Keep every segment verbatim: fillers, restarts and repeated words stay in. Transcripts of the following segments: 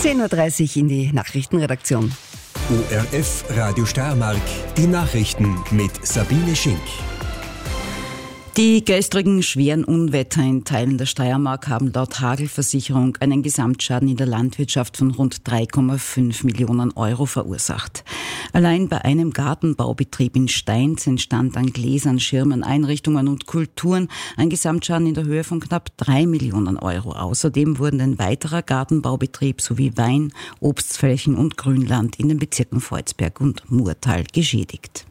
zehn Uhr dreißig in die Nachrichtenredaktion. O R F Radio Steiermark, die Nachrichten mit Sabine Schink. Die gestrigen schweren Unwetter in Teilen der Steiermark haben laut Hagelversicherung einen Gesamtschaden in der Landwirtschaft von rund drei Komma fünf Millionen Euro verursacht. Allein bei einem Gartenbaubetrieb in Steins entstand an Gläsern, Schirmen, Einrichtungen und Kulturen ein Gesamtschaden in der Höhe von knapp drei Millionen Euro. Außerdem wurden ein weiterer Gartenbaubetrieb sowie Wein, Obstflächen und Grünland in den Bezirken Volzberg und Murtal geschädigt.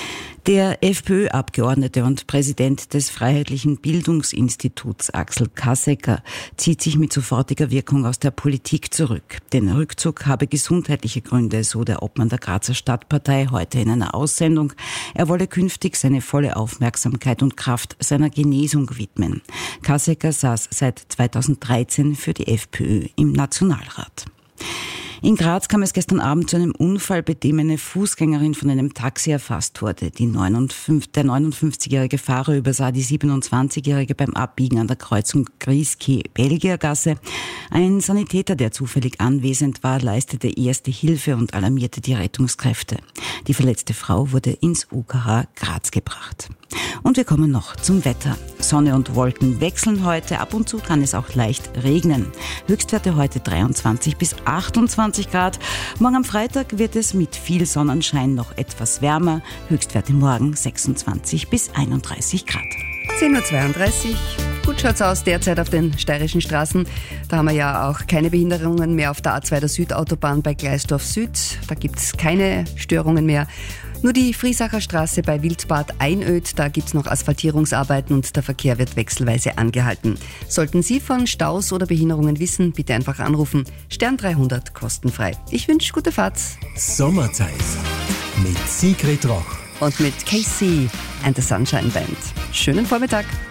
Der FPÖ-Abgeordnete und Präsident des Freiheitlichen Bildungsinstituts Axel Kassecker zieht sich mit sofortiger Wirkung aus der Politik zurück. Den Rückzug habe gesundheitliche Gründe, so der Obmann der Grazer Stadtpartei heute in einer Aussendung. Er wolle künftig seine volle Aufmerksamkeit und Kraft seiner Genesung widmen. Kassecker saß seit zweitausenddreizehn für die FPÖ im Nationalrat. In Graz kam es gestern Abend zu einem Unfall, bei dem eine Fußgängerin von einem Taxi erfasst wurde. Die neunundfünfzig, der neunundfünfzigjährige Fahrer übersah die siebenundzwanzigjährige beim Abbiegen an der Kreuzung Grieski-Belgiergasse. Ein Sanitäter, der zufällig anwesend war, leistete erste Hilfe und alarmierte die Rettungskräfte. Die verletzte Frau wurde ins U K H Graz gebracht. Und wir kommen noch zum Wetter. Sonne und Wolken wechseln heute. Ab und zu kann es auch leicht regnen. Höchstwerte heute dreiundzwanzig bis achtundzwanzig Grad. Morgen am Freitag wird es mit viel Sonnenschein noch etwas wärmer. Höchstwerte morgen sechsundzwanzig bis einunddreißig Grad. zehn Uhr zweiunddreißig. Gut schaut's aus derzeit auf den steirischen Straßen. Da haben wir ja auch keine Behinderungen mehr auf der A zwei der Südautobahn bei Gleisdorf Süd. Da gibt's keine Störungen mehr. Nur die Friesacher Straße bei Wildbad Einöd, da gibt's noch Asphaltierungsarbeiten und der Verkehr wird wechselweise angehalten. Sollten Sie von Staus oder Behinderungen wissen, bitte einfach anrufen. Stern dreihundert kostenfrei. Ich wünsche gute Fahrt. Sommerzeit mit Sigrid Roch Und mit K C and the Sunshine Band. Schönen Vormittag.